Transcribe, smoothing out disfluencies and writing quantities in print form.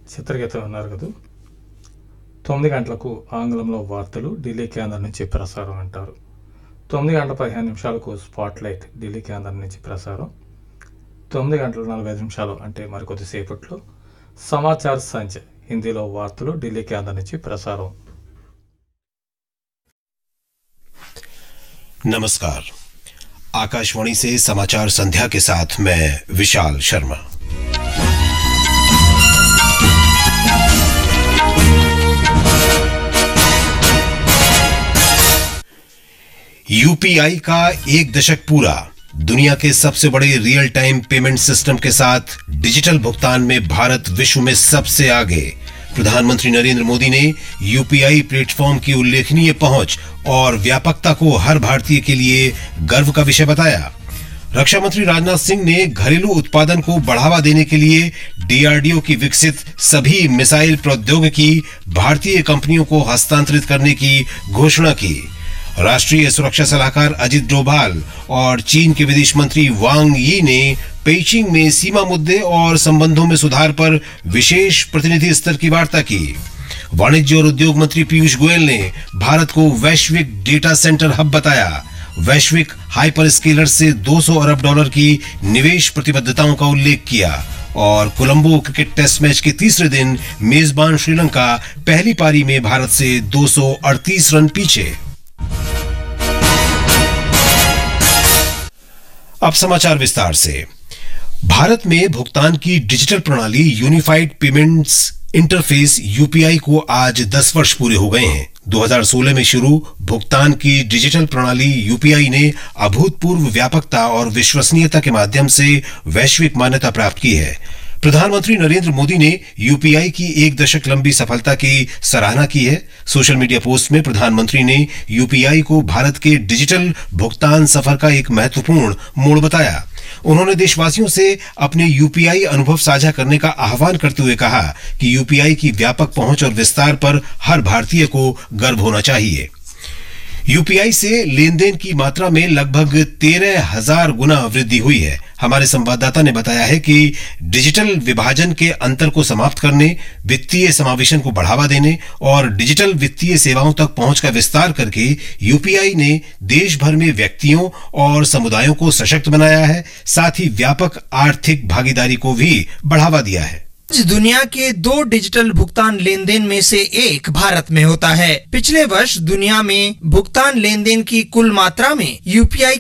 చిత్రగీతం విన్నారు కదా. 9 గంటలకు ఆంగ్లంలో వార్తలు ఢిల్లీ కేంద్రం నుంచి ప్రసారం అంటారు. 9 గంటల 15 నిమిషాలకు స్పాట్ లైట్ ఢిల్లీ కేంద్రం నుంచి ప్రసారం. 9 గంటల 45 నిమిషాలు అంటే మరికొద్దిసేపట్లో సమాచార్ సంచ్ హిందీలో వార్తలు ఢిల్లీ కేంద్రం నుంచి ప్రసారం. नमस्कार, आकाशवाणी से समाचार संध्या के साथ मैं विशाल शर्मा. यूपीआई का 1 दशक पूरा. दुनिया के सबसे बड़े रियल टाइम पेमेंट सिस्टम के साथ डिजिटल भुगतान में भारत विश्व में सबसे आगे. प्रधानमंत्री नरेंद्र मोदी ने यूपीआई प्लेटफॉर्म की उल्लेखनीय पहुंच और व्यापकता को हर भारतीय के लिए गर्व का विषय बताया. रक्षा मंत्री राजनाथ सिंह ने घरेलू उत्पादन को बढ़ावा देने के लिए डीआरडीओ की विकसित सभी मिसाइल प्रौद्योगिकी भारतीय कंपनियों को हस्तांतरित करने की घोषणा की. राष्ट्रीय सुरक्षा सलाहकार अजित डोभाल और चीन के विदेश मंत्री वांग यी ने पेइचिंग में सीमा मुद्दे और संबंधों में सुधार पर विशेष प्रतिनिधि स्तर की वार्ता की. वाणिज्य और उद्योग मंत्री पीयूष गोयल ने भारत को वैश्विक डेटा सेंटर हब बताया. वैश्विक हाइपर स्केलर से $200 अरब की निवेश प्रतिबद्धताओं का उल्लेख किया. और कोलंबो क्रिकेट टेस्ट मैच के तीसरे दिन मेजबान श्रीलंका पहली पारी में भारत से 238 रन पीछे. अब समाचार विस्तार से. भारत में भुगतान की डिजिटल प्रणाली यूनिफाइड पेमेंट्स इंटरफेस यूपीआई को आज 10 वर्ष पूरे हो गए हैं. 2016 में शुरू भुगतान की डिजिटल प्रणाली यूपीआई ने अभूतपूर्व व्यापकता और विश्वसनीयता के माध्यम से वैश्विक मान्यता प्राप्त की है. प्रधानमंत्री नरेंद्र मोदी ने यूपीआई की 1 दशक लंबी सफलता की सराहना की है. सोशल मीडिया पोस्ट में प्रधानमंत्री ने यूपीआई को भारत के डिजिटल भुगतान सफर का एक महत्वपूर्ण मोड़ बताया. उन्होंने देशवासियों से अपने यूपीआई अनुभव साझा करने का आह्वान करते हुए कहा कि यूपीआई की व्यापक पहुंच और विस्तार पर हर भारतीय को गर्व होना चाहिए. यूपीआई से लेन देन की मात्रा में लगभग 13,000 गुना वृद्धि हुई है. हमारे संवाददाता ने बताया है कि डिजिटल विभाजन के अंतर को समाप्त करने, वित्तीय समावेशन को बढ़ावा देने और डिजिटल वित्तीय सेवाओं तक पहुंच का विस्तार करके यूपीआई ने देश भर में व्यक्तियों और समुदायों को सशक्त बनाया है. साथ ही व्यापक आर्थिक भागीदारी को भी बढ़ावा दिया है. दुनिया के 2 डिजिटल भुगतान लेन देन में से एक भारत में होता है. पिछले वर्ष दुनिया में भुगतान लेन देन की कुल मात्रा में यूपीआई